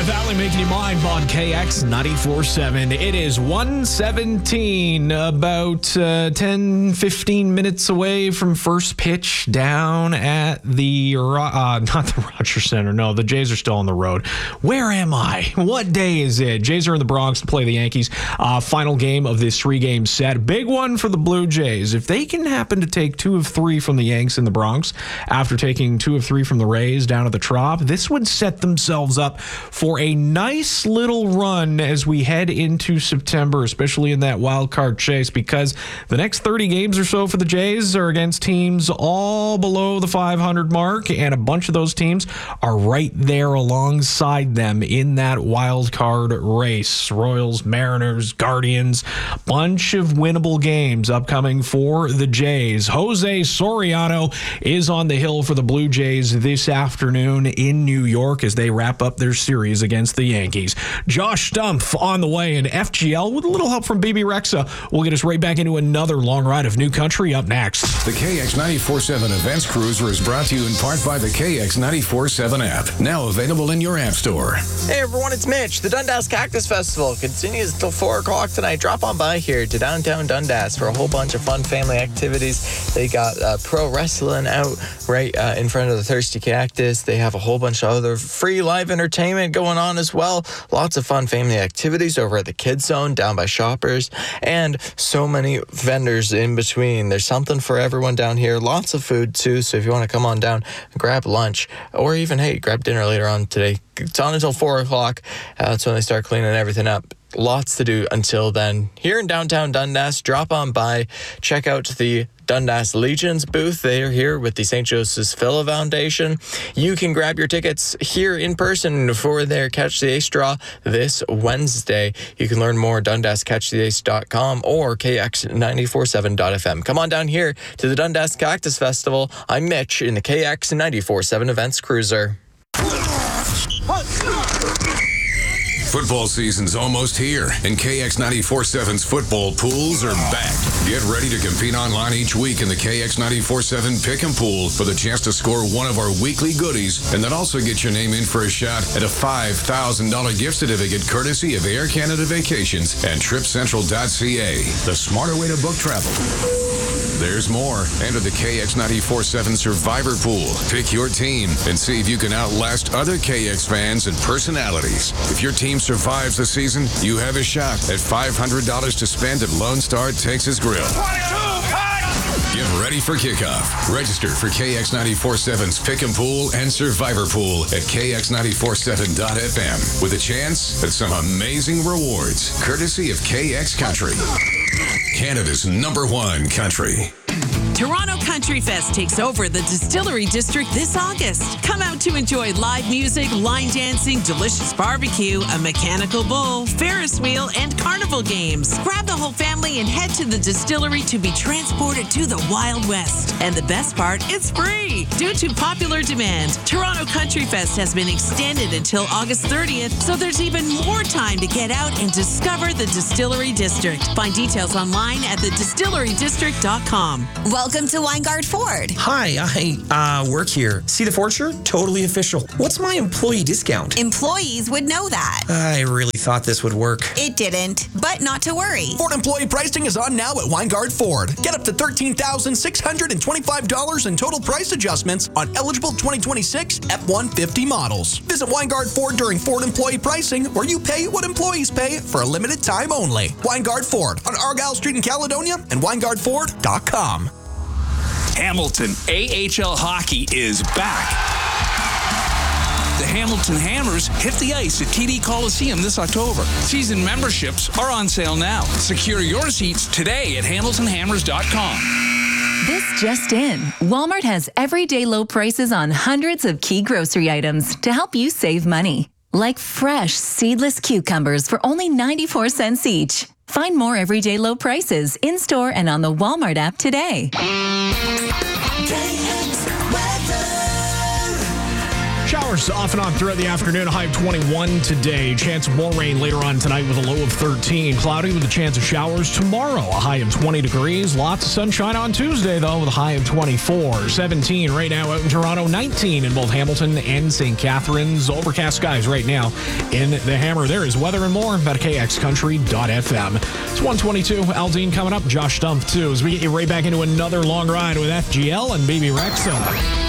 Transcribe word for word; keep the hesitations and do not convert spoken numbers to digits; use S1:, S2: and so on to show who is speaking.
S1: Valley making you mine on K X ninety-four point seven. It is one seventeen, about uh, ten, fifteen minutes away from first pitch down at the, uh, not the Rogers Center. No, the Jays are still on the road. Where am I? What day is it? Jays are in the Bronx to play the Yankees. Uh, final game of this three-game set. Big one for the Blue Jays. If they can happen to take two of three from the Yanks in the Bronx after taking two of three from the Rays down at the Trop, this would set themselves up for a nice little run as we head into September, especially in that wild card chase, because the next thirty games or so for the Jays are against teams all below the five hundred mark, and a bunch of those teams are right there alongside them in that wild card race. Royals, Mariners, Guardians, bunch of winnable games upcoming for the Jays. Jose Soriano is on the hill for the Blue Jays this afternoon in New York as they wrap up their series against the Yankees. Josh Stumpf on the way in F G L with a little help from B B Rexa. We'll get us right back into another long ride of new country up next.
S2: The K X ninety-four point seven Events Cruiser is brought to you in part by the K X ninety-four point seven app, now available in your app store.
S3: Hey everyone, it's Mitch. The Dundas Cactus Festival continues till four o'clock tonight. Drop on by here to downtown Dundas for a whole bunch of fun family activities. They got uh, pro wrestling out right uh, in front of the Thirsty Cactus. They have a whole bunch of other free live entertainment going on as well. Lots of fun family activities over at the Kids Zone down by Shoppers, and so many vendors in between. There's something for everyone down here. Lots of food too, so if you want to come on down, grab lunch, or even, hey, grab dinner later on today. It's on until four o'clock. Uh, that's when they start cleaning everything up. Lots to do until then. Here in downtown Dundas, drop on by, check out the Dundas Legions booth. They are here with the Saint Joseph's Phila Foundation. You can grab your tickets here in person for their Catch the Ace draw this Wednesday. You can learn more at dundas catch the ace dot com or K X ninety-four point seven dot f m. Come on down here to the Dundas Cactus Festival. I'm Mitch in the K X ninety-four point seven Events Cruiser.
S2: Football season's almost here, and K X ninety-four point seven's football pools are back. Get ready to compete online each week in the K X ninety-four point seven Pick 'em Pool for the chance to score one of our weekly goodies, and then also get your name in for a shot at a five thousand dollars gift certificate courtesy of Air Canada Vacations and trip central dot c a, the smarter way to book travel. There's more. Enter the K X ninety-four point seven Survivor Pool. Pick your team and see if you can outlast other K X fans and personalities. If your team survives the season, you have a shot at five hundred dollars to spend at Lone Star Texas Grill. Get ready for kickoff. Register for K X ninety-four point seven's Pick 'em Pool and Survivor Pool at K X ninety-four point seven dot f m with a chance at some amazing rewards, courtesy of K X Country, Canada's number one country.
S4: Toronto Country Fest takes over the Distillery District this August. Come out to enjoy live music, line dancing, delicious barbecue, a mechanical bull, Ferris wheel, and carnival games. Grab the whole family and head to the distillery to be transported to the Wild West. And the best part, it's free. Due to popular demand, Toronto Country Fest has been extended until August thirtieth, so there's even more time to get out and discover the Distillery District. Find details online at the distillery district dot com.
S5: Welcome to Weingard Ford.
S6: Hi, I uh, work here. See the Ford shirt? Totally official. What's my employee discount?
S5: Employees would know that.
S6: I really thought this would work.
S5: It didn't, but not to worry.
S7: Ford employee pricing is on now at Weingard Ford. Get up to thirteen thousand six hundred twenty-five dollars in total price adjustments on eligible twenty twenty-six F one fifty models. Visit Weingard Ford during Ford employee pricing, where you pay what employees pay for a limited time only. Weingard Ford on Argyle Street in Caledonia and weingard ford dot com.
S8: Hamilton A H L Hockey is back. The Hamilton Hammers hit the ice at T D Coliseum this October. Season memberships are on sale now. Secure your seats today at hamilton hammers dot com.
S9: This just in. Walmart has everyday low prices on hundreds of key grocery items to help you save money. Like fresh, seedless cucumbers for only ninety-four cents each. Find more everyday low prices in-store and on the Walmart app today.
S1: Shower Showers off and on throughout the afternoon. A high of twenty-one today. Chance of more rain later on tonight with a low of thirteen. Cloudy with a chance of showers tomorrow. A high of twenty degrees. Lots of sunshine on Tuesday, though, with a high of twenty-four. seventeen right now out in Toronto. nineteen in both Hamilton and Saint Catharines. Overcast skies right now in the Hammer. There is weather and more at K X Country dot F M. It's one twenty-two. Aldine coming up. Josh Stumpf, too, as we get you right back into another long ride with F G L and Baby Rexha.